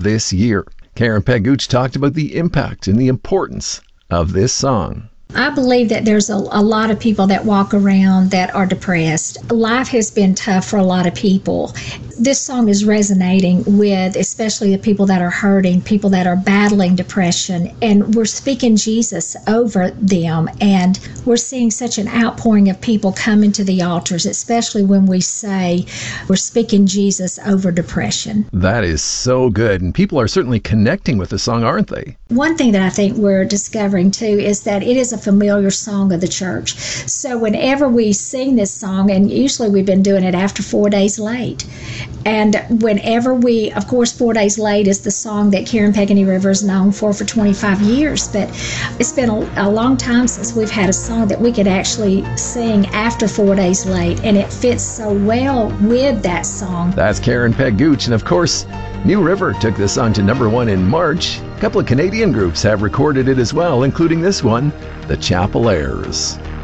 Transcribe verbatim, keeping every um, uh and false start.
this year. Karen Peguch talked about the impact and the importance of this song. I believe that there's a, a lot of people that walk around that are depressed. Life has been tough for a lot of people. This song is resonating with especially the people that are hurting, people that are battling depression, and we're speaking Jesus over them, and we're seeing such an outpouring of people coming to the altars, especially when we say we're speaking Jesus over depression. That is so good, and people are certainly connecting with the song, aren't they? One thing that I think we're discovering too is that it is a familiar song of the church. So whenever we sing this song, and usually we've been doing it after Four Days Late, and whenever we, of course, Four Days Late is the song that Karen Pegany River is known for for twenty-five years, but it's been a, a long time since we've had a song that we could actually sing after Four Days Late, and it fits so well with that song. That's Karen Peguch, and of course, New River took this song to number one in March. A couple of Canadian groups have recorded it as well, including this one, the Chapel Airs.